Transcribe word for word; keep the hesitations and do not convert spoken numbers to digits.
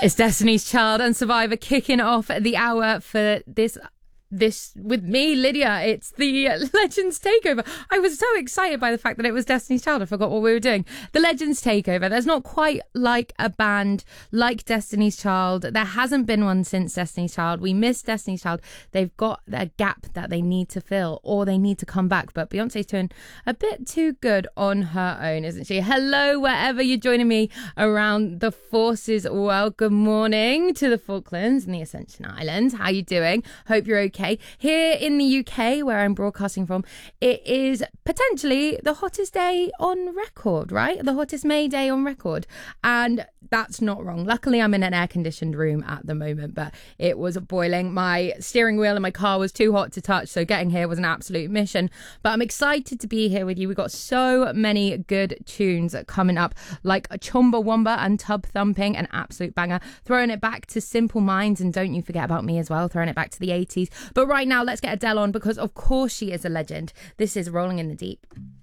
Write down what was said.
It's Destiny's Child and Survivor kicking off the hour for this this with me, Lydia. It's the Legends Takeover. I was so excited by the fact that it was Destiny's Child. I forgot what we were doing. The Legends Takeover. There's not quite like a band like Destiny's Child. There hasn't been one since Destiny's Child. We miss Destiny's Child. They've got a gap that they need to fill, or they need to come back. But Beyonce's doing a bit too good on her own, isn't she? Hello, wherever you're joining me around the forces. Well, good morning to the Falklands and the Ascension Islands. How you doing? Hope you're okay. Here in the U K, where I'm broadcasting from, it is potentially the hottest day on record, right? The hottest May day on record. And that's not wrong. Luckily, I'm in an air-conditioned room at the moment, but it was boiling. My steering wheel in my car was too hot to touch, so getting here was an absolute mission. But I'm excited to be here with you. We've got so many good tunes coming up, like Chumbawamba and Tub Thumping, an absolute banger. Throwing it back to Simple Minds, and Don't You Forget About Me as well, throwing it back to the eighties. But right now, let's get Adele on, because of course she is a legend. This is Rolling in the Deep.